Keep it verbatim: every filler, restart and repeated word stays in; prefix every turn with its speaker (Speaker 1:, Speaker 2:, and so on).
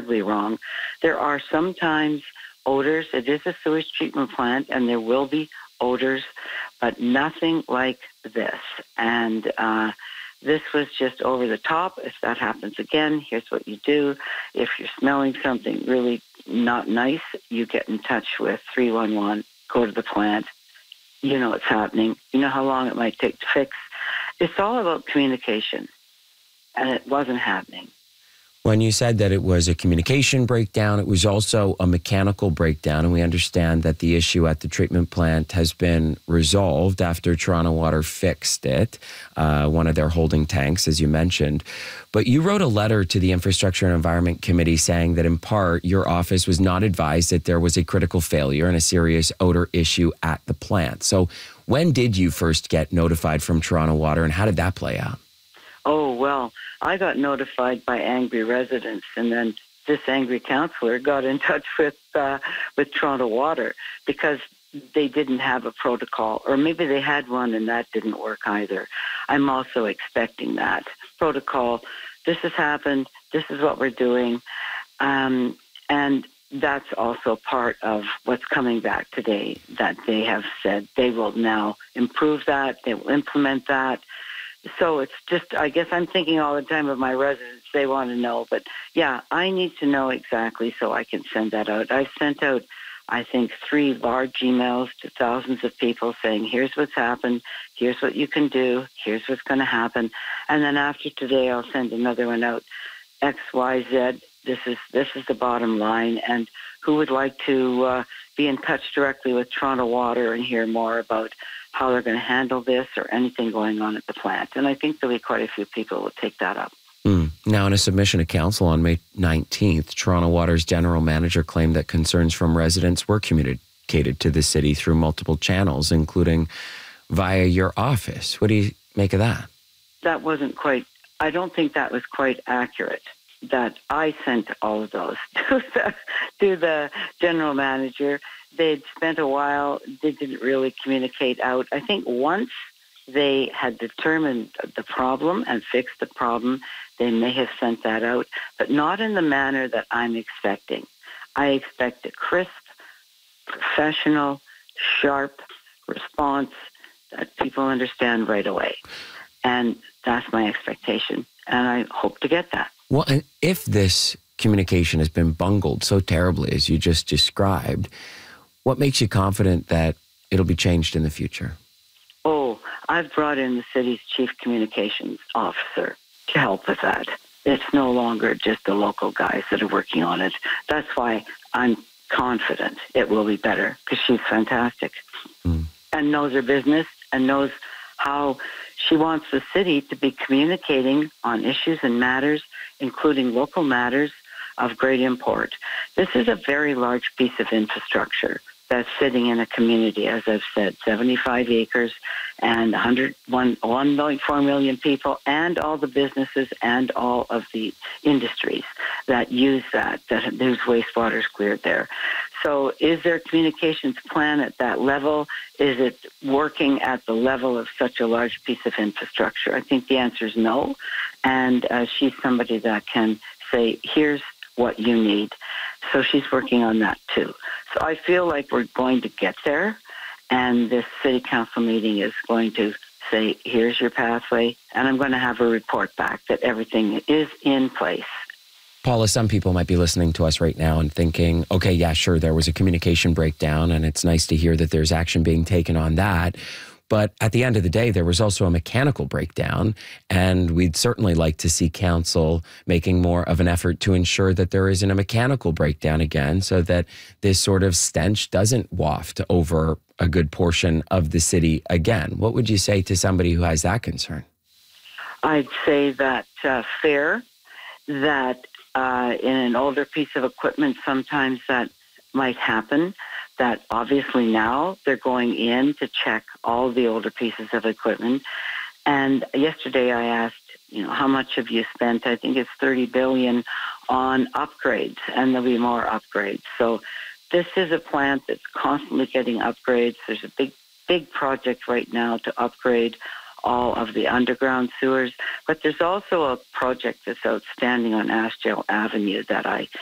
Speaker 1: terribly wrong. There are sometimes odors. It is a sewage treatment plant, and there will be odors, but nothing like this. And uh, this was just over the top. If that happens again, here's what you do. If you're smelling something really not nice, you get in touch with three one one, go to the plant. You know what's happening. You know how long it might take to fix. It's all about communication, and it wasn't happening.
Speaker 2: When you said that it was a communication breakdown, it was also a mechanical breakdown, and we understand that the issue at the treatment plant has been resolved after Toronto Water fixed it, uh, one of their holding tanks, as you mentioned. But you wrote a letter to the Infrastructure and Environment Committee saying that in part, your office was not advised that there was a critical failure and a serious odor issue at the plant. So when did you first get notified from Toronto Water, and how did that play out?
Speaker 1: Oh, well, I got notified by angry residents, and then this angry councillor got in touch with uh, with Toronto Water because they didn't have a protocol, or maybe they had one and that didn't work either. I'm also expecting that protocol. This has happened. This is what we're doing. Um, and that's also part of what's coming back today, that they have said they will now improve that, they will implement that. So it's just, I guess I'm thinking all the time of my residents. They want to know. But, yeah, I need to know exactly so I can send that out. I've sent out, I think, three large emails to thousands of people saying, here's what's happened, here's what you can do, here's what's going to happen. And then after today, I'll send another one out, X, Y, Z. This is, this is the bottom line. And who would like to uh, be in touch directly with Toronto Water and hear more about how they're going to handle this or anything going on at the plant. And I think there'll be quite a few people who will take that up.
Speaker 2: Mm. Now, in a submission to council on May nineteenth, Toronto Water's general manager claimed that concerns from residents were communicated to the city through multiple channels, including via your office. What do you make of that?
Speaker 1: That wasn't quite, I don't think that was quite accurate, that I sent all of those to the, to the general manager. They'd spent a while, they didn't really communicate out. I think once they had determined the problem and fixed the problem, they may have sent that out, but not in the manner that I'm expecting. I expect a crisp, professional, sharp response that people understand right away. And that's my expectation, and I hope to get that.
Speaker 2: Well, and if this communication has been bungled so terribly as you just described, what makes you confident that it'll be changed in the future?
Speaker 1: Oh, I've brought in the city's chief communications officer to help with that. It's no longer just the local guys that are working on it. That's why I'm confident it will be better, because she's fantastic mm. and knows her business and knows how she wants the city to be communicating on issues and matters, including local matters of great import. This is a very large piece of infrastructure that's sitting in a community, as I've said, seventy-five acres and one point four million people, and all the businesses and all of the industries that use that, that whose wastewater is cleared there. So is there a communications plan at that level? Is it working at the level of such a large piece of infrastructure? I think the answer is no. And uh, she's somebody that can say, here's what you need. So she's working on that too. So I feel like we're going to get there, and this city council meeting is going to say, here's your pathway, and I'm going to have a report back that everything is in place.
Speaker 2: Paula, some people might be listening to us right now and thinking, okay, yeah, sure, there was a communication breakdown, and it's nice to hear that there's action being taken on that. But at the end of the day, there was also a mechanical breakdown, and we'd certainly like to see council making more of an effort to ensure that there isn't a mechanical breakdown again, so that this sort of stench doesn't waft over a good portion of the city again. What would you say to somebody who has that concern?
Speaker 1: I'd say that uh, fair, that uh, in an older piece of equipment, sometimes that might happen. That obviously now they're going in to check all the older pieces of equipment. And yesterday I asked, you know, how much have you spent? I think it's thirty billion dollars on upgrades, and there'll be more upgrades. So this is a plant that's constantly getting upgrades. There's a big, big project right now to upgrade all of the underground sewers. But there's also a project that's outstanding on Ashdale Avenue that I